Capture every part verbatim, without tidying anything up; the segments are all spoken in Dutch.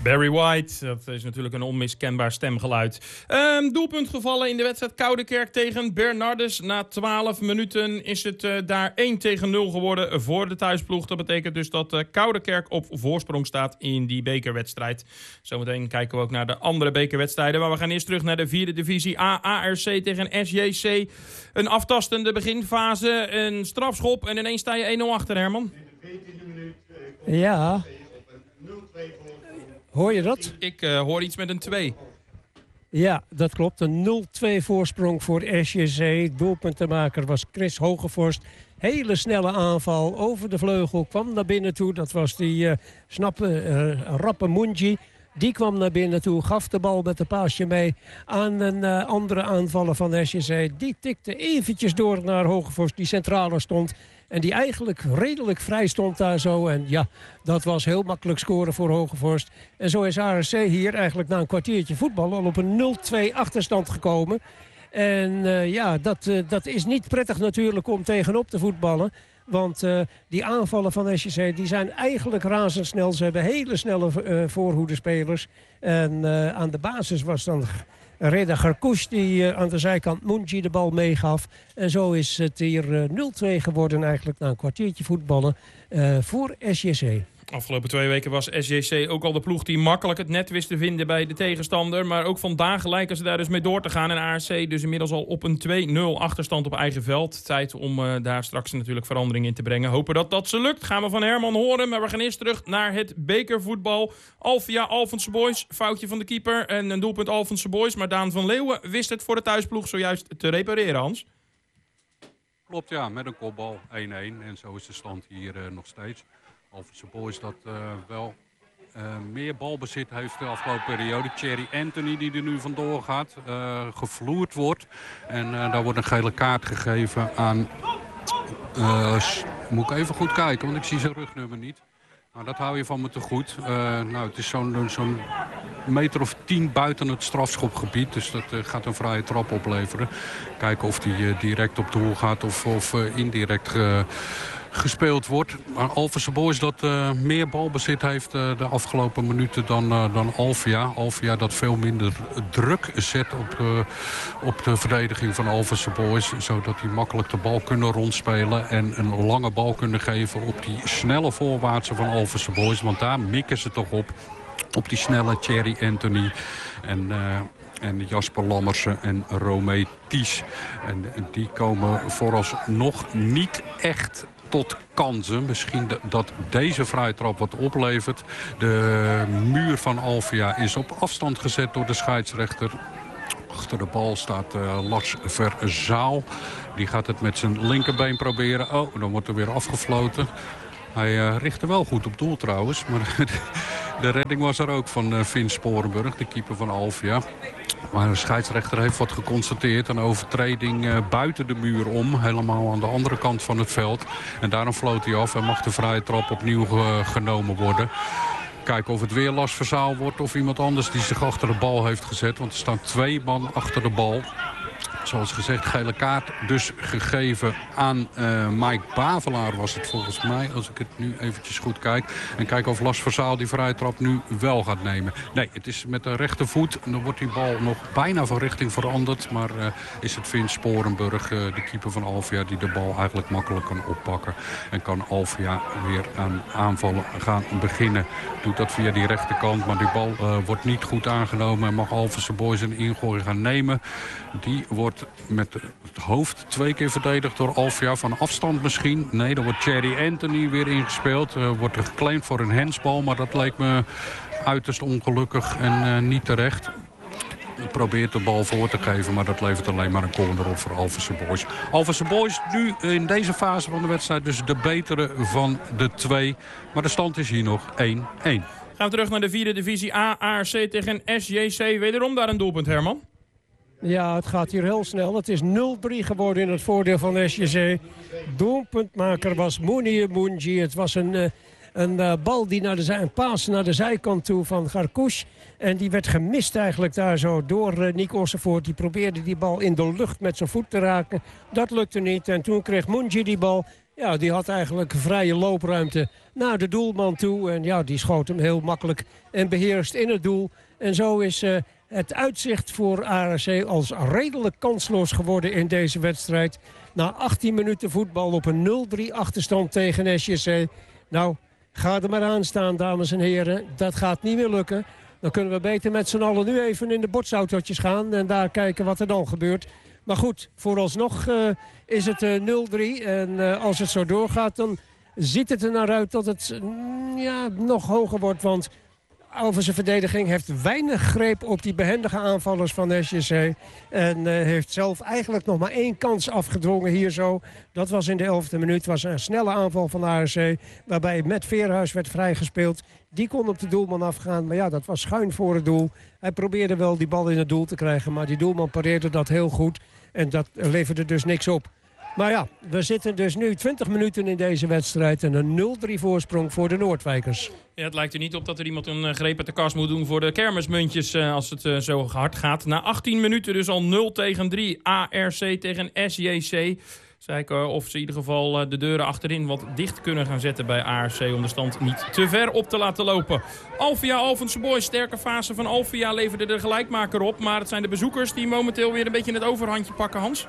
Barry White, dat is natuurlijk een onmiskenbaar stemgeluid. Um, doelpunt gevallen in de wedstrijd Koudekerk tegen Bernardus. Na twaalf minuten is het uh, daar één tegen nul geworden voor de thuisploeg. Dat betekent dus dat uh, Koudekerk op voorsprong staat in die bekerwedstrijd. Zometeen kijken we ook naar de andere bekerwedstrijden. Maar we gaan eerst terug naar de vierde divisie A. A R C tegen S J C. Een aftastende beginfase, een strafschop en ineens sta je één nul achter, Herman. In de veertiende minuut uh, ja. nul twee voor. Hoor je dat? Ik uh, hoor iets met een twee. Ja, dat klopt. Een nul twee voorsprong voor S J C. Doelpuntenmaker was Chris Hogevorst. Hele snelle aanval over de vleugel. Kwam naar binnen toe. Dat was die uh, snappe, uh, rappe Munji. Die kwam naar binnen toe. Gaf de bal met een paasje mee aan een uh, andere aanvaller van S J C. Die tikte eventjes door naar Hogevorst. Die centraler stond. En die eigenlijk redelijk vrij stond daar zo. En ja, dat was heel makkelijk scoren voor Hogevorst. En zo is A R C hier eigenlijk na een kwartiertje voetbal al op een nul twee achterstand gekomen. En uh, ja, dat, uh, dat is niet prettig natuurlijk om tegenop te voetballen. Want uh, die aanvallen van S J C die zijn eigenlijk razendsnel. Ze hebben hele snelle uh, voorhoedespelers. En uh, aan de basis was dan Reda Garkouch die uh, aan de zijkant Munji de bal meegaf. En zo is het hier uh, nul twee geworden eigenlijk na een kwartiertje voetballen uh, voor S J C. Afgelopen twee weken was S J C ook al de ploeg die makkelijk het net wist te vinden bij de tegenstander. Maar ook vandaag lijken ze daar dus mee door te gaan. En A R C dus inmiddels al op een twee nul achterstand op eigen veld. Tijd om uh, daar straks natuurlijk verandering in te brengen. Hopen dat dat ze lukt. Gaan we van Herman horen. Maar we gaan eerst terug naar het bekervoetbal. Alvia Alphense Boys. Foutje van de keeper en een doelpunt Alphense Boys. Maar Daan van Leeuwen wist het voor de thuisploeg zojuist te repareren, Hans. Klopt, ja. Met een kopbal één één. En zo is de stand hier uh, nog steeds. Alphense Boys dat uh, wel uh, meer balbezit heeft de afgelopen periode. Thierry Anthony die er nu vandoor gaat, uh, gevloerd wordt. En uh, daar wordt een gele kaart gegeven aan... Uh, moet ik even goed kijken, want ik zie zijn rugnummer niet. Maar dat hou je van me te goed. Uh, nou, het is zo'n zo'n meter of tien buiten het strafschopgebied. Dus dat uh, gaat een vrije trap opleveren. Kijken of die uh, direct op doel gaat of, of uh, indirect... Uh, gespeeld wordt. Maar Alphense Boys dat uh, meer balbezit heeft uh, de afgelopen minuten dan, uh, dan Alvia. Alvia dat veel minder druk zet op, uh, op de verdediging van Alphense Boys. Zodat die makkelijk de bal kunnen rondspelen en een lange bal kunnen geven op die snelle voorwaartse van Alphense Boys. Want daar mikken ze toch op. Op die snelle Thierry Anthony en... Uh, En Jasper Lammersen en Romee Ties. En, en die komen vooralsnog niet echt tot kansen. Misschien de, dat deze vrije trap wat oplevert. De muur van Alvia is op afstand gezet door de scheidsrechter. Achter de bal staat uh, Lars Verzaal. Die gaat het met zijn linkerbeen proberen. Oh, dan wordt er weer afgefloten. Hij uh, richtte wel goed op doel trouwens. Maar de redding was er ook van uh, Finn Sporenburg, de keeper van Alvia. Maar de scheidsrechter heeft wat geconstateerd. Een overtreding uh, buiten de muur om. Helemaal aan de andere kant van het veld. En daarom floot hij af en mag de vrije trap opnieuw uh, genomen worden. Kijken of het weer Lars Verzaal wordt of iemand anders die zich achter de bal heeft gezet. Want er staan twee man achter de bal. Zoals gezegd, gele kaart dus gegeven aan uh, Mike Bavelaar was het volgens mij. Als ik het nu eventjes goed kijk. En kijken of Lars Verzaal die vrije trap nu wel gaat nemen. Nee, het is met de rechtervoet. En dan wordt die bal nog bijna van richting veranderd. Maar uh, is het Finn Sporenburg, uh, de keeper van Alvia, die de bal eigenlijk makkelijk kan oppakken. En kan Alvia weer aan aanvallen gaan beginnen. Doet dat via die rechterkant. Maar die bal uh, wordt niet goed aangenomen. En mag Alphense Boys een ingooi gaan nemen. Die wordt met het hoofd twee keer verdedigd door Alvia. Van afstand misschien. Nee, dan wordt Thierry Anthony weer ingespeeld. Uh, wordt er geclaimd voor een handsbal. Maar dat leek me uiterst ongelukkig en uh, niet terecht. Probeert de bal voor te geven, maar dat levert alleen maar een corner op voor Alphense Boys. Alphense Boys nu in deze fase van de wedstrijd dus de betere van de twee. Maar de stand is hier nog één één. Gaan we terug naar de vierde divisie A. A R C tegen S J C. Wederom daar een doelpunt, Herman. Ja, het gaat hier heel snel. Het is nul drie geworden in het voordeel van S J C. Doelpuntmaker was Mounir Munji. Het was een, uh, een uh, bal die naar de zij, een paas naar de zijkant toe van Garkouch. En die werd gemist eigenlijk daar zo door uh, Nick Ossenvoort. Die probeerde die bal in de lucht met zijn voet te raken. Dat lukte niet. En toen kreeg Munji die bal. Ja, die had eigenlijk vrije loopruimte naar de doelman toe. En ja, die schoot hem heel makkelijk en beheerst in het doel. En zo is uh, het uitzicht voor A R C als redelijk kansloos geworden in deze wedstrijd. Na achttien minuten voetbal op een nul drie achterstand tegen S J C. Nou, ga er maar aan staan, dames en heren. Dat gaat niet meer lukken. Dan kunnen we beter met z'n allen nu even in de botsautootjes gaan en daar kijken wat er dan gebeurt. Maar goed, vooralsnog uh, is het uh, nul drie. En uh, als het zo doorgaat, dan ziet het er naar uit dat het mm, ja, nog hoger wordt. Want Alphense verdediging heeft weinig greep op die behendige aanvallers van S J C. En uh, heeft zelf eigenlijk nog maar één kans afgedwongen hier zo. Dat was in de elfde minuut. Was een snelle aanval van A R C. Waarbij met Veerhuis werd vrijgespeeld. Die kon op de doelman afgaan. Maar ja, dat was schuin voor het doel. Hij probeerde wel die bal in het doel te krijgen. Maar die doelman pareerde dat heel goed. En dat leverde dus niks op. Maar ja, we zitten dus nu twintig minuten in deze wedstrijd. En een nul drie voorsprong voor de Noordwijkers. Ja, het lijkt er niet op dat er iemand een uh, greep uit de kast moet doen voor de kermismuntjes uh, als het uh, zo hard gaat. Na achttien minuten dus al nul tegen drie. A R C tegen S J C. Zei ik uh, of ze in ieder geval uh, de deuren achterin wat dicht kunnen gaan zetten bij A R C om de stand niet te ver op te laten lopen. Alphia Alphense Boys, sterke fase van Alphia leverde de gelijkmaker op. Maar het zijn de bezoekers die momenteel weer een beetje het overhandje pakken, Hans.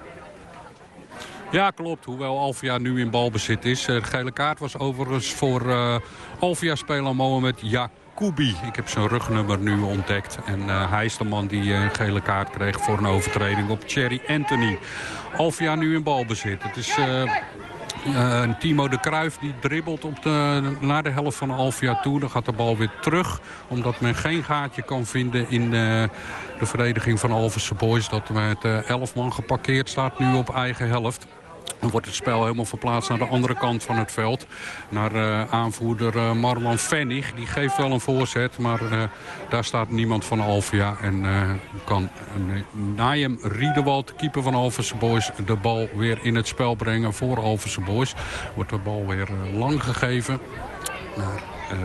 Ja, klopt. Hoewel Alphia nu in balbezit is. De gele kaart was overigens voor uh, Alphia-speler Mohamed Yacoubi. Ik heb zijn rugnummer nu ontdekt. En uh, hij is de man die uh, een gele kaart kreeg voor een overtreding op Thierry Anthony. Alphia nu in balbezit. Het is uh, uh, Timo de Cruijff die dribbelt op de, naar de helft van Alphia toe. Dan gaat de bal weer terug. Omdat men geen gaatje kan vinden in uh, de verdediging van Alphense Boys. Dat met uh, elf man geparkeerd staat nu op eigen helft. Dan wordt het spel helemaal verplaatst naar de andere kant van het veld. Naar uh, aanvoerder uh, Marwan Fennig. Die geeft wel een voorzet, maar uh, daar staat niemand van Alphia. En uh, kan uh, Najem Riedewald, keeper van Alphense Boys, de bal weer in het spel brengen voor Alphense Boys. Wordt de bal weer uh, lang gegeven naar uh,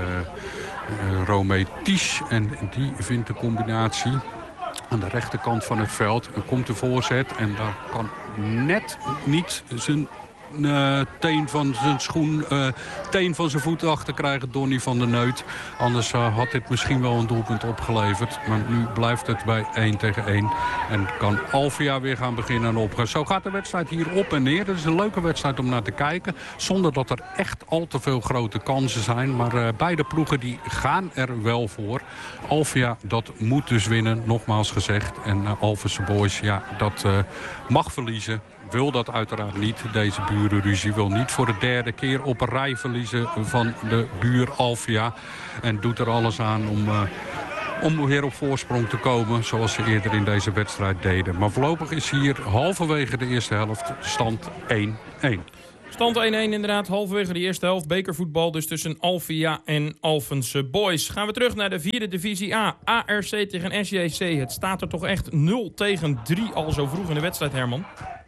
uh, Romee Ties. En die vindt de combinatie aan de rechterkant van het veld. Er komt de voorzet en daar kan net niet zijn uh, teen van zijn schoen, uh, teen van zijn voet achter krijgen, Donny van der Neut. Anders uh, had dit misschien wel een doelpunt opgeleverd. Maar nu blijft het bij één tegen één. En kan Alphia weer gaan beginnen en opgaan. Zo gaat de wedstrijd hier op en neer. Het is een leuke wedstrijd om naar te kijken. Zonder dat er echt al te veel grote kansen zijn. Maar uh, beide ploegen die gaan er wel voor. Alphia, dat moet dus winnen, nogmaals gezegd. En uh, Alphense Boys, ja, dat uh, mag verliezen. Wil dat uiteraard niet. Deze burenruzie wil niet voor de derde keer op een rij verliezen van de buur Alphia. En doet er alles aan om, uh, om weer op voorsprong te komen. Zoals ze eerder in deze wedstrijd deden. Maar voorlopig is hier halverwege de eerste helft stand één één. Stand één één inderdaad, halverwege de eerste helft. Bekervoetbal dus tussen Alphia en Alphense Boys. Gaan we terug naar de vierde divisie A. A R C tegen S J C. Het staat er toch echt nul tegen drie al zo vroeg in de wedstrijd, Herman.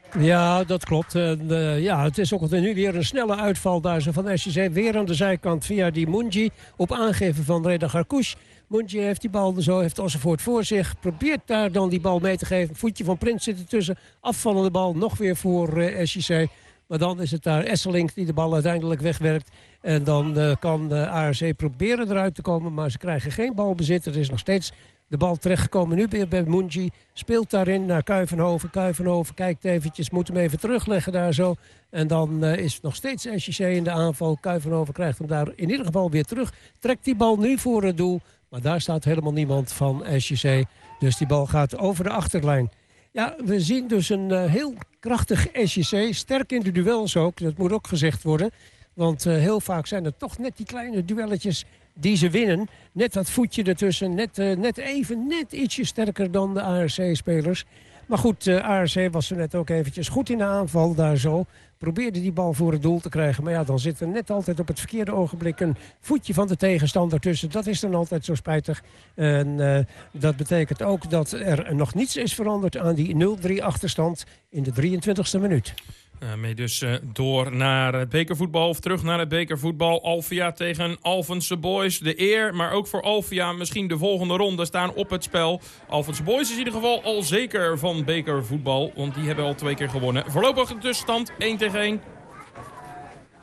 Ja, dat klopt. Uh, de, ja, het is ook nu weer een snelle uitval daar zo van S J C. Weer aan de zijkant via die Munji op aangeven van Reda Garkouche. Munji heeft die bal zo, heeft Ossenvoort voor zich. Probeert daar dan die bal mee te geven. Voetje van Prins zit ertussen. Afvallende bal nog weer voor uh, S J C. Maar dan is het daar Esselink die de bal uiteindelijk wegwerkt. En dan uh, kan de A R C proberen eruit te komen. Maar ze krijgen geen balbezit. Er is nog steeds de bal terechtgekomen. Nu weer bij Munji. Speelt daarin naar Kuivenhoven. Kuivenhoven kijkt eventjes. Moet hem even terugleggen daar zo. En dan uh, is nog steeds S J C in de aanval. Kuivenhoven krijgt hem daar in ieder geval weer terug. Trekt die bal nu voor het doel. Maar daar staat helemaal niemand van S J C. Dus die bal gaat over de achterlijn. Ja, we zien dus een uh, heel krachtig S J C. Sterk in de duels ook. Dat moet ook gezegd worden. Want uh, heel vaak zijn er toch net die kleine duelletjes die ze winnen. Net dat voetje ertussen. Net, uh, net even, net ietsje sterker dan de A R C-spelers. Maar goed, uh, A R C was er net ook eventjes goed in de aanval daar zo. Probeerde die bal voor het doel te krijgen. Maar ja, dan zit er net altijd op het verkeerde ogenblik een voetje van de tegenstander tussen. Dat is dan altijd zo spijtig. En uh, dat betekent ook dat er nog niets is veranderd aan die nul drie achterstand in de drieëntwintigste minuut. Daarmee dus uh, door naar het bekervoetbal of terug naar het bekervoetbal. Alphia tegen Alphense Boys. De eer, maar ook voor Alphia misschien de volgende ronde staan op het spel. Alphense Boys is in ieder geval al zeker van bekervoetbal. Want die hebben al twee keer gewonnen. Voorlopig de tussenstand één tegen één.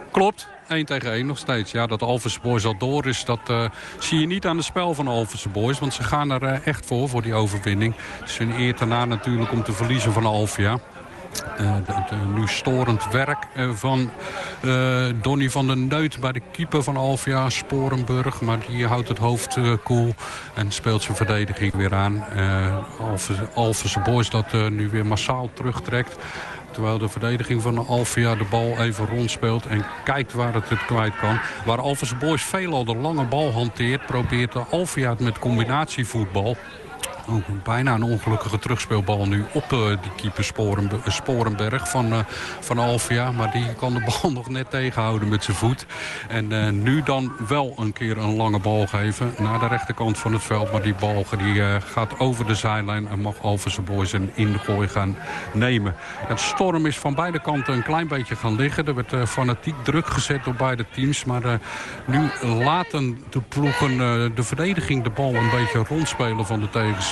Klopt. één tegen één nog steeds. Ja, dat Alphense Boys al door is, dat uh, zie je niet aan het spel van de Alphense Boys. Want ze gaan er uh, echt voor, voor die overwinning. Het is hun eer daarna natuurlijk om te verliezen van Alvia. Uh, de, de, nu storend werk uh, van uh, Donny van den Neut bij de keeper van Alvia, Sporenburg. Maar die houdt het hoofd uh, koel en speelt zijn verdediging weer aan. Uh, Alphense, Alphense Boys dat uh, nu weer massaal terugtrekt. Terwijl de verdediging van Alvia de bal even rondspeelt en kijkt waar het het kwijt kan. Waar Alphense Boys veelal de lange bal hanteert, probeert de Alvia het met combinatievoetbal. Ook bijna een ongelukkige terugspeelbal nu op uh, die keeper Sporen, Sporenberg van, uh, van Alvia. Maar die kan de bal nog net tegenhouden met zijn voet. En uh, nu dan wel een keer een lange bal geven naar de rechterkant van het veld. Maar die bal die, uh, gaat over de zijlijn en mag Alphense Boys een ingooi gaan nemen. Het storm is van beide kanten een klein beetje gaan liggen. Er werd uh, fanatiek druk gezet door beide teams. Maar uh, nu laten de ploegen uh, de verdediging de bal een beetje rondspelen van de tegenstander.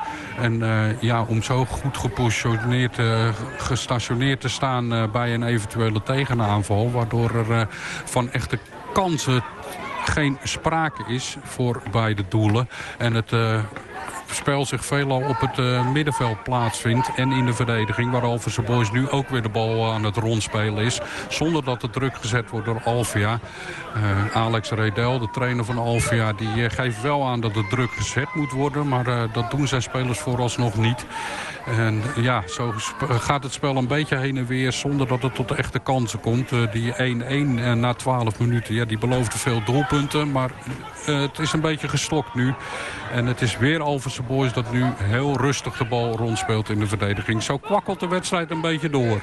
En uh, ja, om zo goed gepositioneerd, uh, gestationeerd te staan uh, bij een eventuele tegenaanval. Waardoor er uh, van echte kansen geen sprake is voor beide doelen. En het uh, spel zich veelal op het uh, middenveld plaatsvindt. En in de verdediging, waar Alphense Boys nu ook weer de bal aan het rondspelen is. Zonder dat het druk gezet wordt door Alvia. Uh, Alex Redel, de trainer van Alvia, die uh, geeft wel aan dat het druk gezet moet worden. Maar uh, dat doen zijn spelers vooralsnog niet. En ja, zo gaat het spel een beetje heen en weer zonder dat het tot de echte kansen komt. Uh, die één-één uh, na twaalf minuten, ja, die beloofde veel doelpunten. Maar uh, het is een beetje gestokt nu. En het is weer Alphense Boys dat nu heel rustig de bal rondspeelt in de verdediging. Zo kwakkelt de wedstrijd een beetje door.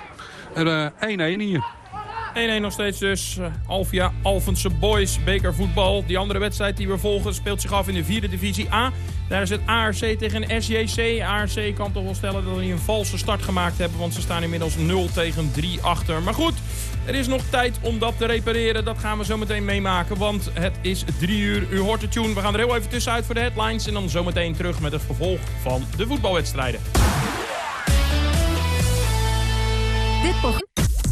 één-één uh, hier. één-één nog steeds dus. Uh, Alvia, Alphense Boys, bekervoetbal. Die andere wedstrijd die we volgen speelt zich af in de vierde divisie A. Daar is het A R C tegen S J C. A R C kan toch wel stellen dat ze een valse start gemaakt hebben. Want ze staan inmiddels nul tegen drie achter. Maar goed, er is nog tijd om dat te repareren. Dat gaan we zo meteen meemaken. Want het is drie uur. U hoort de tune. We gaan er heel even tussenuit voor de headlines. En dan zometeen terug met het vervolg van de voetbalwedstrijden. Dit programma.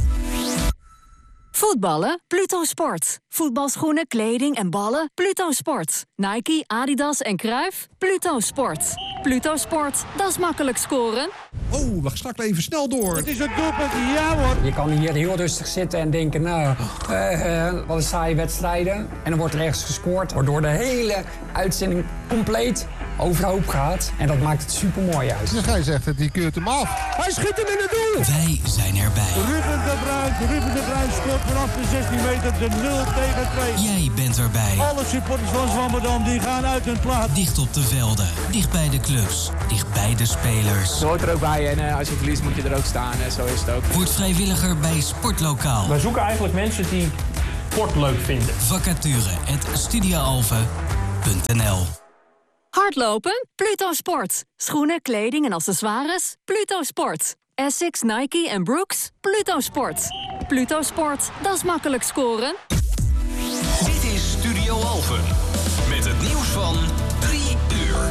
Voetballen? Pluto Sport. Voetbalschoenen, kleding en ballen? Pluto Sport. Nike, Adidas en Cruijff? Pluto Sport. Pluto Sport, dat is makkelijk scoren. Oh, we schakelen even snel door. Het is een doelpunt, ja hoor. Je kan hier heel rustig zitten en denken, nou, uh, uh, wat een saaie wedstrijden. En dan wordt er ergens gescoord, waardoor de hele uitzending compleet overhoop gaat. En dat maakt het super mooi uit. De scheidsrechter die keurt hem af. Hij schiet hem in het doel. Wij zijn erbij. Ruben de Bruin, Ruben de Bruin scoort vanaf de zestien meter de nul tegen twee. Jij bent erbij. Alle supporters van Zwammerdam die gaan uit hun plaats. Dicht op de velden, dicht bij de clubs, dicht bij de spelers. Je hoort er ook bij en uh, als je verliest moet je er ook staan. En zo is het ook. Word vrijwilliger bij Sportlokaal. Wij zoeken eigenlijk mensen die sport leuk vinden. Vacature at studioalphen punt n l. Hardlopen? Pluto Sport. Schoenen, kleding en accessoires? Pluto Sport. Essex, Nike en Brooks? Pluto Sport. Pluto Sport, dat is makkelijk scoren. Dit is Studio Alphen. Met het nieuws van drie uur.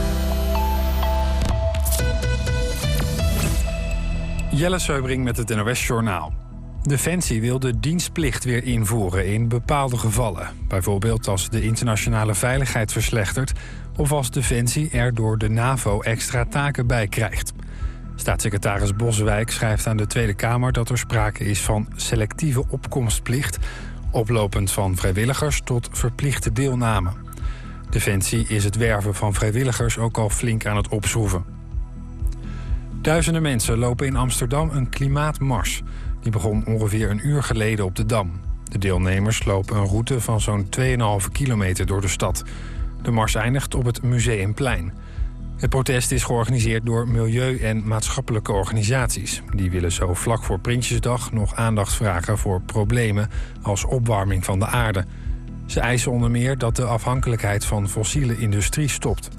Jelle Seubring met het N O S Journaal. Defensie wil de dienstplicht weer invoeren in bepaalde gevallen. Bijvoorbeeld als de internationale veiligheid verslechtert of als Defensie er door de NAVO extra taken bij krijgt. Staatssecretaris Boswijk schrijft aan de Tweede Kamer dat er sprake is van selectieve opkomstplicht, oplopend van vrijwilligers tot verplichte deelname. Defensie is het werven van vrijwilligers ook al flink aan het opschroeven. Duizenden mensen lopen in Amsterdam een klimaatmars. Die begon ongeveer een uur geleden op de Dam. De deelnemers lopen een route van zo'n twee komma vijf kilometer door de stad. De mars eindigt op het Museumplein. Het protest is georganiseerd door milieu- en maatschappelijke organisaties. Die willen zo vlak voor Prinsjesdag nog aandacht vragen voor problemen als opwarming van de aarde. Ze eisen onder meer dat de afhankelijkheid van fossiele industrie stopt.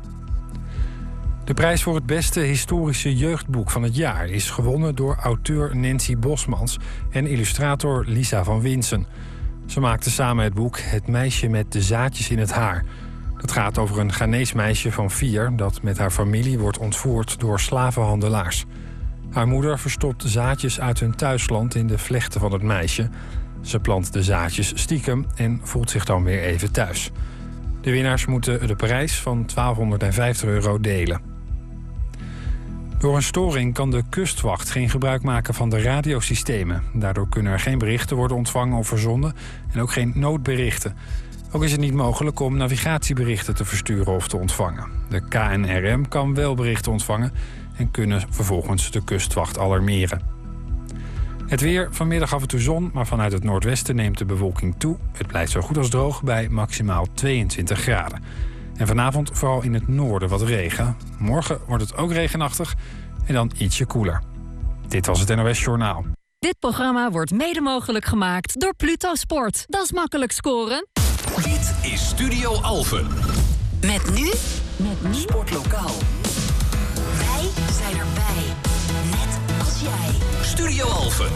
De prijs voor het beste historische jeugdboek van het jaar is gewonnen door auteur Nancy Bosmans en illustrator Lisa van Winsen. Ze maakten samen het boek Het meisje met de zaadjes in het haar. Het gaat over een Ghanees meisje van vier dat met haar familie wordt ontvoerd door slavenhandelaars. Haar moeder verstopt zaadjes uit hun thuisland in de vlechten van het meisje. Ze plant de zaadjes stiekem en voelt zich dan weer even thuis. De winnaars moeten de prijs van twaalfhonderdvijftig euro delen. Door een storing kan de kustwacht geen gebruik maken van de radiosystemen. Daardoor kunnen er geen berichten worden ontvangen of verzonden en ook geen noodberichten. Ook is het niet mogelijk om navigatieberichten te versturen of te ontvangen. De K N R M kan wel berichten ontvangen en kunnen vervolgens de kustwacht alarmeren. Het weer, vanmiddag af en toe zon, maar vanuit het noordwesten neemt de bewolking toe. Het blijft zo goed als droog bij maximaal tweeëntwintig graden. En vanavond vooral in het noorden wat regen. Morgen wordt het ook regenachtig en dan ietsje koeler. Dit was het N O S Journaal. Dit programma wordt mede mogelijk gemaakt door Pluto Sport. Dat is makkelijk scoren. Dit is Studio Alphen. Met nu, met nu Sportlokaal. Wij zijn erbij. Net als jij. Studio Alphen.